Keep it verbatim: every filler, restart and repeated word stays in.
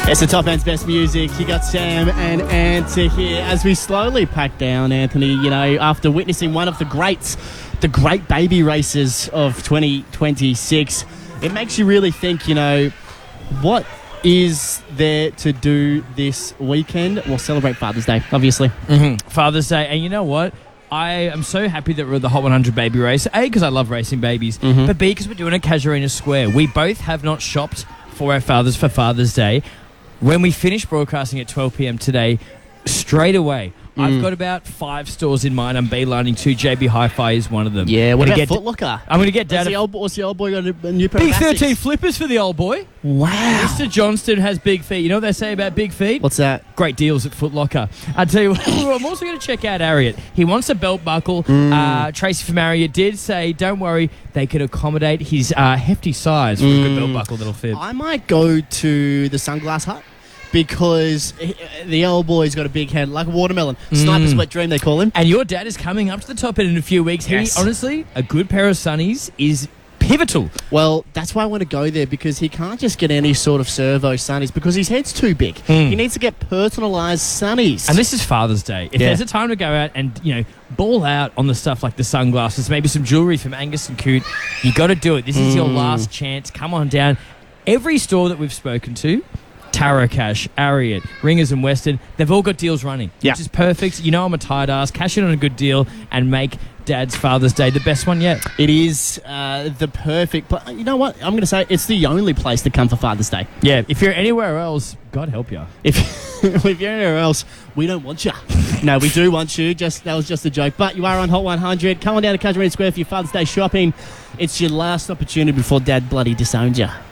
It's the Top End's best music. You got Sam and Ant here as we slowly pack down, Anthony, you know, after witnessing one of the greats, the great baby races of twenty twenty-six. It makes you really think, you know, what is there to do this weekend? We'll celebrate Father's Day, obviously. Mm-hmm. Father's Day. And you know what? I am so happy that we're at the Hot one hundred baby race. A, because I love racing babies. Mm-hmm. But B, because we're doing it at Casuarina Square. We both have not shopped for our fathers for Father's Day. When we finish broadcasting at twelve p.m. today, straight away, mm. I've got about five stores in mind. I'm beelining to. J B Hi-Fi is one of them. Yeah, what gonna about Foot Locker? I'm going to get down to... The old, what's the old boy got a new pair Big of thirteen flippers for the old boy. Wow. Mister Johnston has big feet. You know what they say about big feet? What's that? Great deals at Foot Locker. I tell you what, I'm also going to check out Ariat. He wants a belt buckle. Mm. Uh, Tracy from Ariat did say, don't worry, they could accommodate his uh, hefty size for mm. a good belt buckle that'll fit. I might go to the Sunglass Hut, because the old boy's got a big head, like a watermelon. Sniper's mm. wet dream, they call him. And your dad is coming up to the top end in a few weeks. Yes. He, honestly, a good pair of sunnies is pivotal. Well, that's why I want to go there, because he can't just get any sort of servo sunnies because his head's too big. Mm. He needs to get personalised sunnies. And this is Father's Day. If yeah. there's a time to go out and, you know, ball out on the stuff like the sunglasses, maybe some jewellery from Angus and Coote, you got to do it. This is mm. your last chance. Come on down. Every store that we've spoken to, Taracash, Ariat, Ringers and Western, they've all got deals running, yeah. which is perfect. You know I'm a tight ass. Cash in on a good deal and make Dad's Father's Day the best one yet. It is uh, the perfect... But you know what? I'm going to say it's the only place to come for Father's Day. Yeah, if you're anywhere else, God help you. If, if you're anywhere else, we don't want you. No, we do want you. Just That was just a joke. But you are on Hot one hundred. Come on down to Casuarina Square for your Father's Day shopping. It's your last opportunity before Dad bloody disowns you.